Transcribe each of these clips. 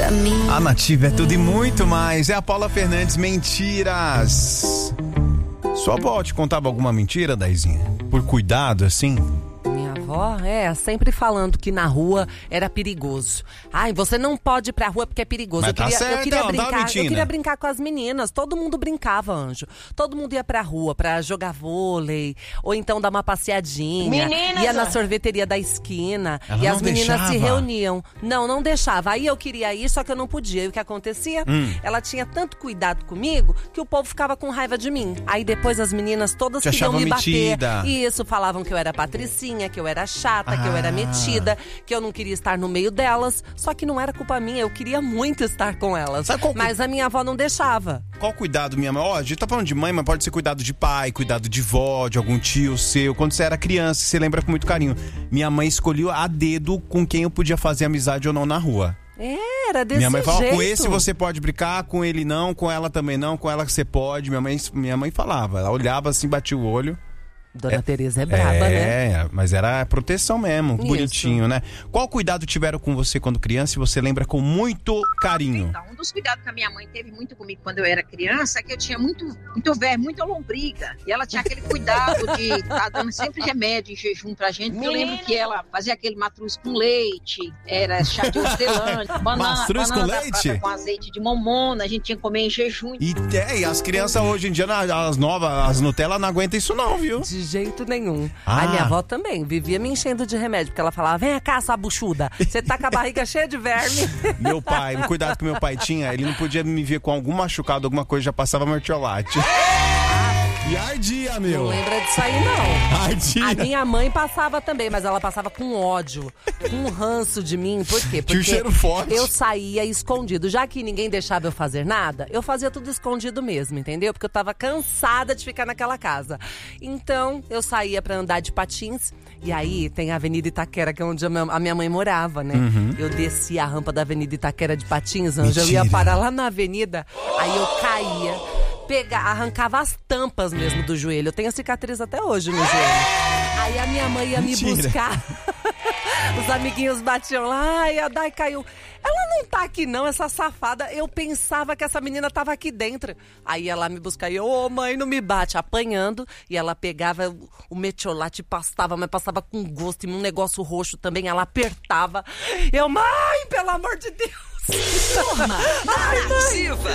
pra mim. A Nativa é tudo e muito mais. É a Paula Fernandes, Mentiras. Sua avó te contava alguma mentira, Daizinha? Por cuidado, assim? Minha avó, sempre falando que na rua era perigoso. Ai, você não pode ir pra rua porque é perigoso. Mas Eu queria brincar com as meninas. Todo mundo brincava, Anjo. Todo mundo ia pra rua pra jogar vôlei, ou então dar uma passeadinha. Meninas, ia na sorveteria da esquina. Ela e não as meninas deixava? se reuniam. Não deixava. Aí eu queria ir, só que eu não podia. E o que acontecia? Ela tinha tanto cuidado comigo que o povo ficava com raiva de mim. Aí depois as meninas todas Te queriam achavam me metida. bater. E isso, falavam que eu era patricinha, que eu era chata, que eu era metida, que eu não queria estar no meio delas. Só que não era culpa minha, eu queria muito estar com elas. Mas a minha avó não deixava. Qual cuidado, minha mãe? Ó, a gente tá falando de mãe, mas pode ser cuidado de pai, cuidado de vó, de algum tio seu. Quando você era criança, você lembra com muito carinho. Minha mãe escolheu a dedo com quem eu podia fazer amizade ou não na rua. Era desse Minha mãe falava, jeito. com esse você pode brincar, com ele não, com ela também não, com ela que você pode. Minha mãe falava, ela olhava assim, batia o olho. Dona Tereza é braba, né? Mas era proteção mesmo, Isso. bonitinho, né? Qual cuidado tiveram com você quando criança e você lembra com muito carinho? Então, um dos cuidados que a minha mãe teve muito comigo quando eu era criança é que eu tinha muito verme, muita lombriga. E ela tinha aquele cuidado de estar dando sempre remédio em jejum pra gente. Porque eu lembro que ela fazia aquele matruz com leite, era chá de hortelã, Mastruz com banana leite? com azeite de momona, a gente tinha que comer em jejum. E as crianças hoje em dia, as novas, as Nutella não aguentam isso não, viu? De jeito nenhum. A minha avó também vivia me enchendo de remédio, porque ela falava, vem cá, sua buchuda, você tá com a barriga cheia de verme. Meu pai, o cuidado que meu pai tinha, ele não podia me ver com algum machucado, alguma coisa, já passava mertiolate. E ardia, meu. Não lembra disso aí, não. Ardia. A minha mãe passava também, mas ela passava com ódio, com ranço de mim. Por quê? Tinha um cheiro forte. Eu saía escondido. Já que ninguém deixava eu fazer nada, eu fazia tudo escondido mesmo, entendeu? Porque eu tava cansada de ficar naquela casa. Então, eu saía pra andar de patins. E aí, tem a Avenida Itaquera, que é onde a minha mãe morava, né? Eu descia a rampa da Avenida Itaquera de patins, Anjo. Eu ia parar lá na avenida, aí eu caía. Arrancava as tampas mesmo do joelho. Eu tenho a cicatriz até hoje no joelho. Aí a minha mãe ia me buscar. Os amiguinhos batiam lá. Ai, a Dai caiu. Ela não tá aqui não, essa safada. Eu pensava que essa menina tava aqui dentro. Aí ela me buscava e eu, ô mãe, não me bate. Apanhando. E ela pegava o metiolate e passava, mas passava com gosto. E um negócio roxo também, ela apertava. Eu, mãe, pelo amor de Deus. Turma Nativa.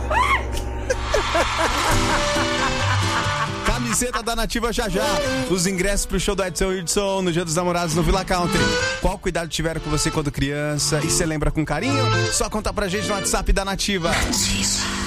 Camiseta da Nativa já. Os ingressos pro show do Edson Hudson no Dia dos Namorados no Villa Country. Qual cuidado tiveram com você quando criança? E você lembra com carinho? Só contar pra gente no WhatsApp da Nativa.